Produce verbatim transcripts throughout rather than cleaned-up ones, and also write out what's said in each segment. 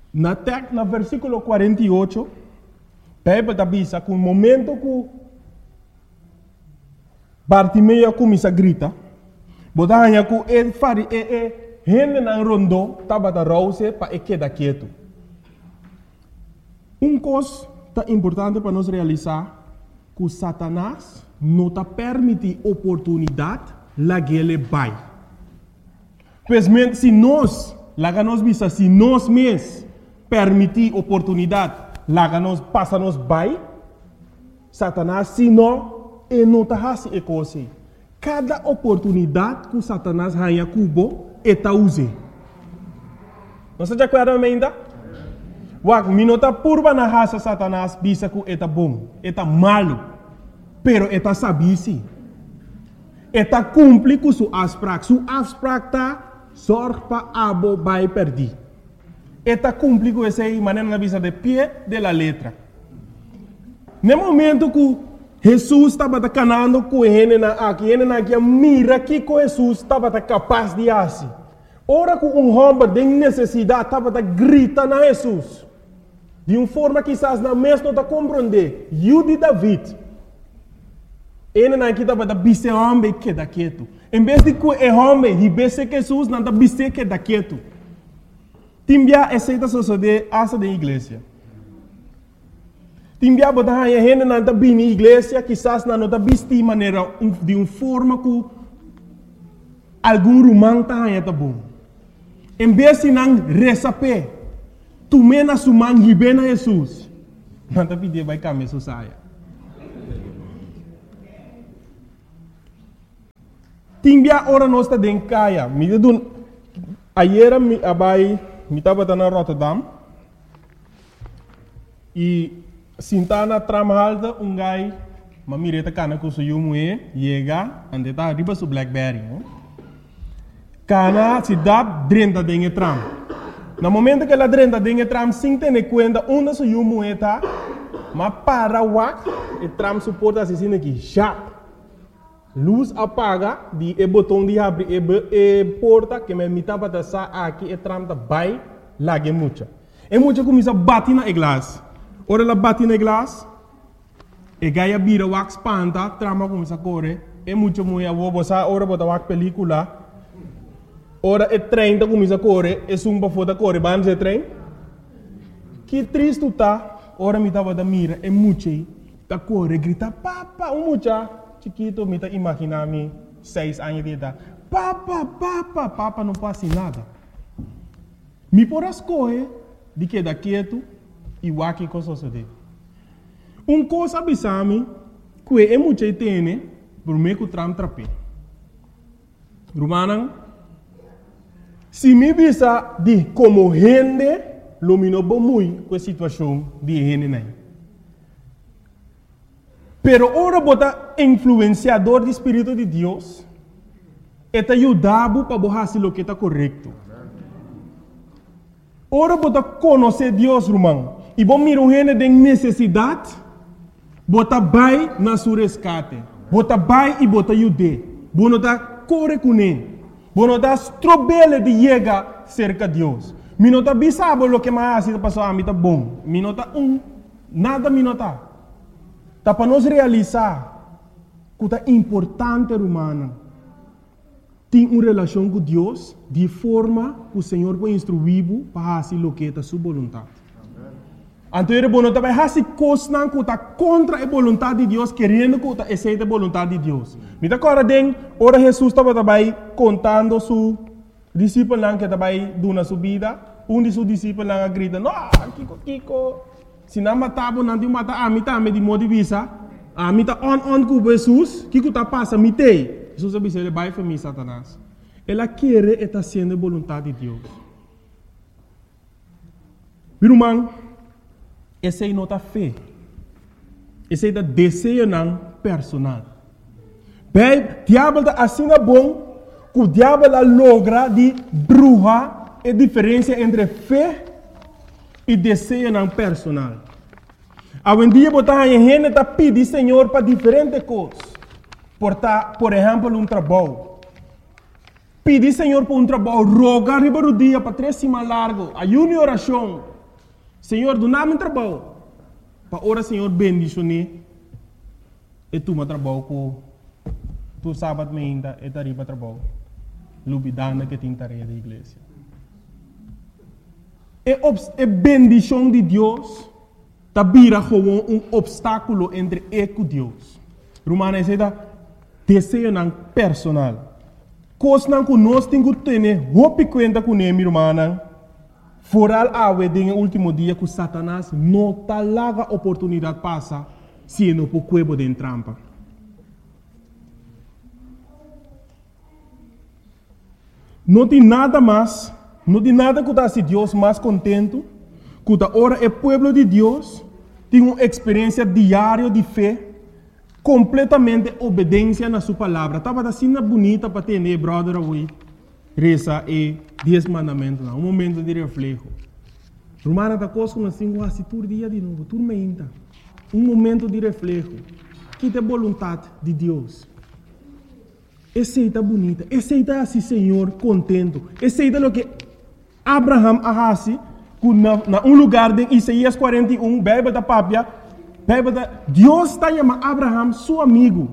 Na tek, na versículo quarenta e oito, Bíblia está dizendo que o momento que Bartimeu começa a gritar, botar que ele faz, e gente na rondo, estava a rouse para ele quedar quieto. Uma coisa importante para nós realizar, que Satanás não está permitindo oportunidade lá que ele vai. Pois se nós, lá que nós visa, se nós mesmos permitir oportunidade, lá que nós passa nos vai, Satanás, se não, ele não está fazendo isso assim. Cada oportunidade que Satanás ganha cubo, ele está usando. Não se acorda ainda? Wak, minota purba na raça Satanás, bisa que ele bom, ele malo, pero ele sabe sim. Ele cumpre com sua asprak, sua asprak está sorte para abo vai perder. Ele cumpre com essa maneira na visa de pé de la letra. No momento que Jesus estava canando com ele na aqui, ele na aqui mira que com Jesus estava capaz de fazer. Ora que um homem de necessidade estava gritando a Jesus. De uma forma que quizás na mesma não está compreender. Eu de David. Ele não estava a dizer homem que está quieto. Em vez de que o homem ribesse que Jesus não está a dizer que está quieto. Timbia aceita suceder essa da igreja. Timbia botar a gente não está bem na igreja, quizás não está visto de maneira de uma forma que algum romano está bom. Em vez de não receber tu mena sumang hibena Jesus. Não tapi dia vai caminhar saya. Timbia ora nós está dentro kaya. Me dun ayer me abai me estava na Rotterdam e sintana tramalda um gai mamireta cana com seu mue chega ande tá riba su Blackberry. Cana se dá dentro dentro tram. No momento que ela drenda dentro do tram, sem ter conta onde se o moeda, mas para o wak, o tram suporta assim aqui, já. Luz apaga, de e botão de abrir e porta que me mitava da sa aqui, o tram da vai lá que muita. E muita começa a bater na glass. Ora ela bate na glass, e gaia vira o wak espanta, trama começa a correr, e muita moeda vou botar ora botar wak película. Ora o trem começa a correr, e sumba foda correr, vamos o trem. Que triste está, ora me estava da mira, e mucha, tá corre, grita, papa, um mucha, chiquito, me tá imaginando, seis anos de idade, papa, papa, papa, não passa nada. Me por as correr, de que da quieto, e o aqui com suceder. Um coisa abissame, que é mucha tem, por meio que o tram trape. Romana, se me visa de como gente, lumino bom muito com a situação de gente aí. Pero ora bota influenciador do Espírito de Deus, é te ajudar para fazer o que está correto. Ora bota conhecer Deus, irmão, e bom mira gente de necessidade, bota vai na sua resgate, bota vai e bota ajudar, bota corre com ele. Bueno, das trobele de llegar cerca de Deus. Minota bisabo lo que mais se passou a mim tá bom. Minota um, nada minota. Tá para nós realizar que é importante humana. Tem uma relação com Deus de forma que o Senhor vai instruir para fazer o que é a sua vontade. Então, ele não vai fazer coisas que está contra a vontade de Deus, querendo que aceite a vontade de Deus. Me agora den, ora Jesus estava também contando su discípulo que estava dando sua vida. Um de seus discípulos grita, não, Kiko, Kiko, se não matava, não tem matar, a mim também de modo de vista, a mim está on on com Jesus, Kiko está passando, me tem. Jesus disse, ele vai para mim, Satanás. Ela quer estar sendo a vontade de Deus. Meu irmão, essa é a nota fé. Esse é o desejo não personal. Bem, o diabo está assim bom, que o diabo logra de bruxa a diferença entre fé e desejo não personal. Hoje em dia, a gente está pedindo Senhor para diferentes coisas. Por, por exemplo, um trabalho. Pedir Senhor por um trabalho, rogar riba do dia para três semanas largo, ayuno e oração. Senhor, do nada trabalho. Para ora, Senhor, bendicione. E tu me trabalho com tu sábado me ainda e tariba trabalho. Lubidana que tem tarefa da igreja. É a bendição de Deus tá vira como um obstáculo entre eu e Deus. Romana diz desejo não personal. Coisa que nós temos que ter roupa conta com ele, irmã. Foral awe den último dia que Satanás não tá larga oportunidade passa se não por cuebo de trampa. Não tem nada mais, não tem nada que dá se Deus mais contento, que da hora o povo de Deus tem uma experiência diária de fé, completamente obediência na sua palavra. Estava assim bonita para ter, né, brother, hoje. Reza e dez mandamentos, um momento de reflexo. Romana da coisa assim, assim, todo dia de novo, tudo ainda. Um momento de reflexo. Que tem vontade de Deus. Aceita bonita, aceita assim, Senhor, contento. Aceita o que Abraham arrasi, na, na um lugar de Isaías quarenta e um, bebe da papia, bebe da... Deus está chamando Abraham, seu amigo.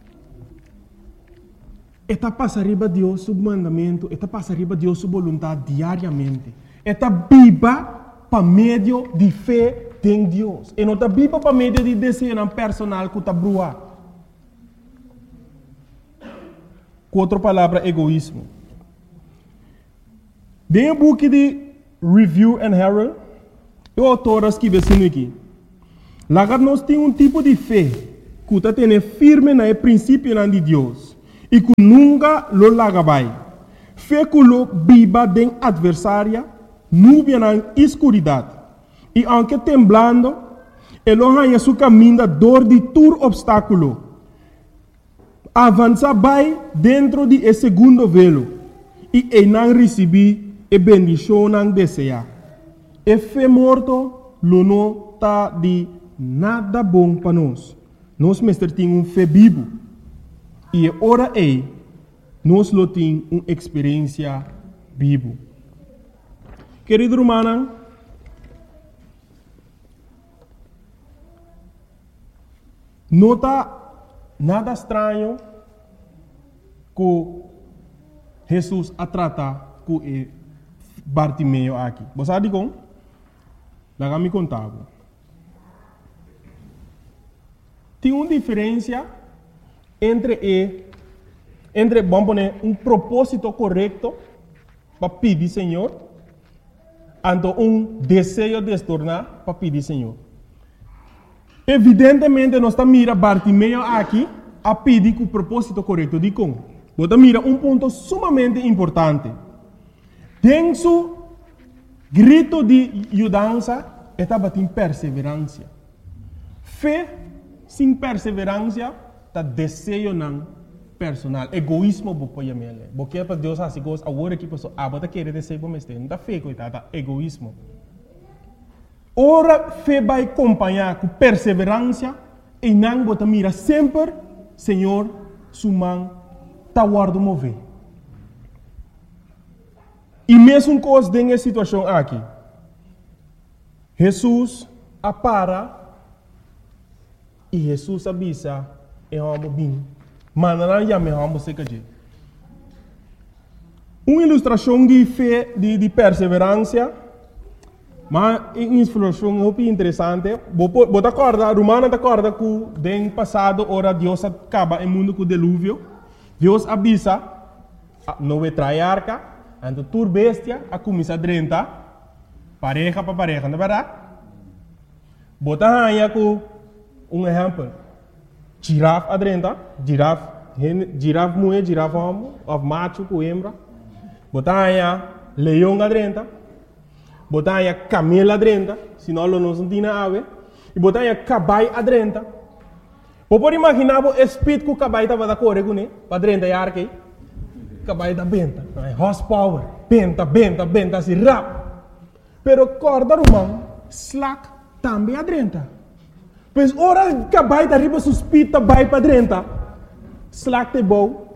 Está passa arriba Deus seu mandamento, está passa arriba Deus sua vontade diariamente. Está viva para meio de fé em Deus. E não está viva para meio de desejo personal que está brua. Com outra palavra, egoísmo. Dentro do book de Review and Herald, o autor escreve assim aqui. Lá nós temos um tipo de fé que está tendo firme no princípio de Deus. E que nunca lo lagabai. Fé que lo viva den adversária, nuvem na escuridade. E aunque temblando, ele arranha seu caminho dor de todo obstáculo. Avança vai dentro de esse segundo velo. E ele não recebe a bendição não deseja. E fé morto, lo não está de nada bom para nós. Nós mestre temos um fé vivo. E ora é, nós lo temos uma experiência viva. Querido irmão, não está nada estranho que Jesus a tratar com Bartimeu aqui. Você sabe como? Lá me contava. Tem uma diferença entre e, entre vamos poner um propósito correto para pedir Senhor, ante um desejo de se tornar para pedir Senhor. Evidentemente, nós estamos mira Bartimeu aqui a pedir com o propósito correto de como. Você mira um ponto sumamente importante. Tem su grito de ajudança estava em perseverança. Fé sem perseverança tá desejo não personal, egoísmo bo poia mele. Porque para Deus assim gosta agora que pessoa abota querer desejo mas tem, não tá fé coitada, egoísmo. Ora fé vai acompanhar com perseverança e não bota mira sempre, Senhor, sumang tá guardo mover. E mesmo coisa dentro dessa situação aqui, Jesus apara e Jesus avisa e vamos bem. Manana já me vamos se cair. Uma ilustração de fé, de, de perseverança, mas uma ilustração muito interessante. Você acorda, Romana acorda que no passado, ora Deus acaba o mundo com o dilúvio. Deus avisa, não vai trair arca, então tur bestia, a começar a drentar, pareja para pareja, não é verdade? Você aí com um exemplo. Girafa adrenta, girafa, girafa mulher, girafa homem, of macho com hembra. Botar aí leão adrenta, botar aí camelo adrenta, senão não nos tem ave. E botar aí caballo adrenta. Você pode imaginar o espírito que o caballo estava da correr com ele, para adrenta e arque. Caballo da benta, horsepower, benta, benta, benta, assim rápido. Pero corda romano, slack, também adrenta. Pois ora cabai da riba suspita vai para dentro. Slack te bom.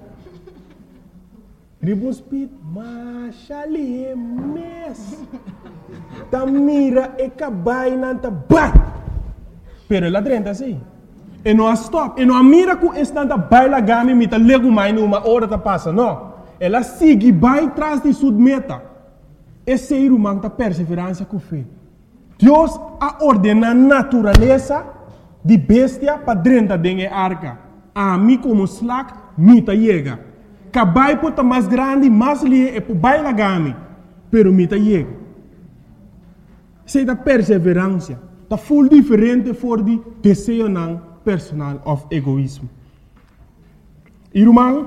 Riba suspita, mas ali é mes. ta mira e cabai nanta bai. Pero ela drenta assim. E não stop. E não mira com esse nanta bai la gami mita lego mais numa hora ta passa, não. Ela sigue bai tras de sua meta. Esse ser humano ta perseverança com fé. Deus a ordena a natureza de bestia para drenta dengue arca. A mim como slack, mita chega. Cabai pota mais grande, mais lie e po bai la gami. Pero mita chega. Sei da perseverança. Ta full diferente for de desejo não personal of egoísmo. Irmão,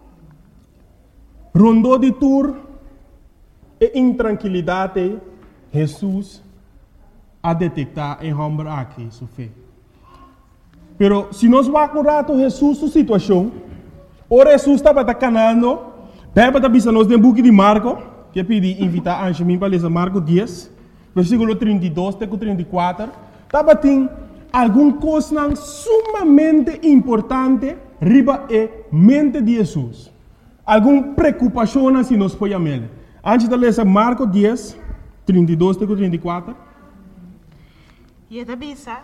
rondou de tour e intranquilidade, Jesus a detectar em homem aqui, sua fé. Pero se nós vamos acordar Jesus sua situação, o Jesus estava canando, beba da bisa nós tem book de Marco, que pedi invitar a mim para ler Marco dez, versículo trinta e dois até trinta e quatro, estava tem algum coisa sumamente importante riba e mente de Jesus. Alguma preocupação se nós podemos ler. Antes de ler Marco dez, trinta e dois até trinta e quatro. E da bisa.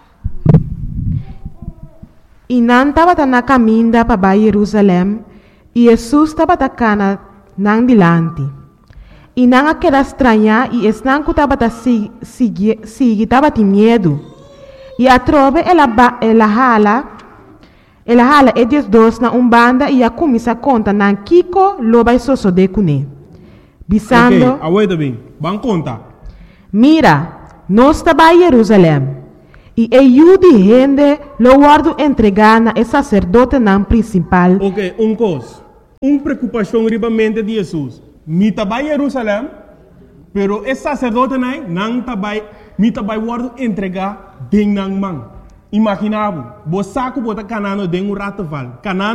E não estava na caminho para Jerusalém, e Jesus estava na nang dilante. E não aquela estranha, e esse não estava seguir, estava de medo. E a trove ela ela hala, ela hala eles dois na umbanda e a começa a conta na Kiko lo vai soso de cune. Bisando. Ok, aguenta bem, vamos contar. Mira, nós estava em Jerusalém. E eu de gente lo guardo entregar na sacerdote não principal. Ok, um coisa. Uma preocupação ribamente de Jesus. Mi tabai Jerusalém, pero esse sacerdote não não tabai, mi tabai guardo entregar ding nang mang. Imaginavo, bo saco bota canano ding um rato val. Canano